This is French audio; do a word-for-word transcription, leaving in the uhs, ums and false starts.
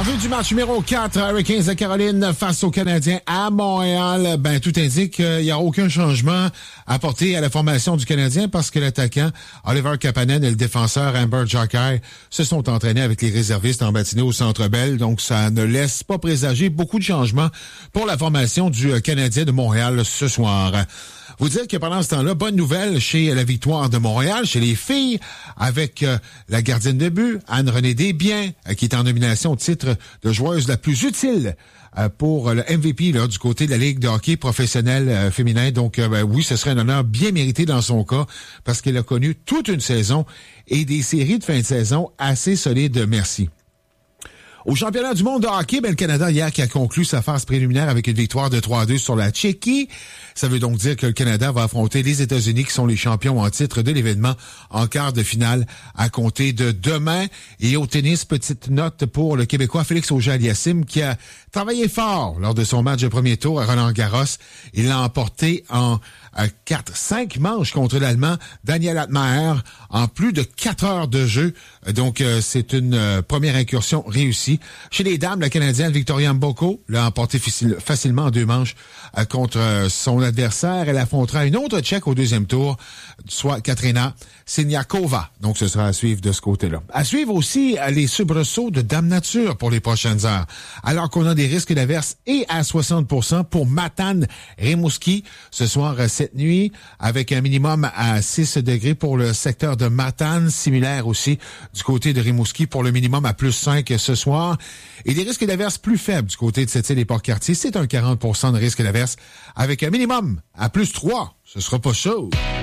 En vue du match numéro quatre, Hurricanes de Caroline face aux Canadiens à Montréal, ben tout indique qu'il n'y a aucun changement apporté à la formation du Canadien parce que l'attaquant Oliver Kapanen et le défenseur Amber Xhekaj se sont entraînés avec les réservistes en matinée au Centre Bell, donc ça ne laisse pas présager beaucoup de changements pour la formation du Canadien de Montréal ce soir. Vous dire que pendant ce temps-là, bonne nouvelle chez la Victoire de Montréal, chez les filles, avec euh, la gardienne de but, Anne-Renée Desbiens, euh, qui est en nomination au titre de joueuse la plus utile euh, pour le M V P là, du côté de la Ligue de hockey professionnel euh, féminin. Donc euh, ben, oui, ce serait un honneur bien mérité dans son cas, parce qu'elle a connu toute une saison et des séries de fin de saison assez solides, merci. Au championnat du monde de hockey, ben, le Canada hier qui a conclu sa phase préliminaire avec une victoire de trois à deux sur la Tchéquie. Ça veut donc dire que le Canada va affronter les États-Unis qui sont les champions en titre de l'événement en quart de finale à compter de demain. Et au tennis, petite note pour le Québécois Félix Auger-Aliassime qui a travaillé fort lors de son match de premier tour à Roland-Garros. Il l'a emporté en quatre cinq manches contre l'Allemand Daniel Altmaier en plus de quatre heures de jeu. Donc, euh, c'est une euh, première incursion réussie. Chez les dames, la Canadienne Victoria Mboko l'a emporté facile, facilement en deux manches euh, contre euh, son adversaire. Elle affrontera une autre Tchèque au deuxième tour, soit Katerina Siniakova. Donc, ce sera à suivre de ce côté-là. À suivre aussi euh, les soubresauts de Dame Nature pour les prochaines heures. Alors qu'on a des risques d'averse et à soixante pour cent pour Matane Rimouski ce soir euh, cette nuit, avec un minimum à six degrés pour le secteur de Matane, similaire aussi du côté de Rimouski pour le minimum à plus cinq ce soir. Et des risques d'averse plus faibles du côté de Sept-Îles et Port-Cartier. C'est un quarante pour cent de risque d'averse avec un minimum à plus trois. Ce sera pas chaud.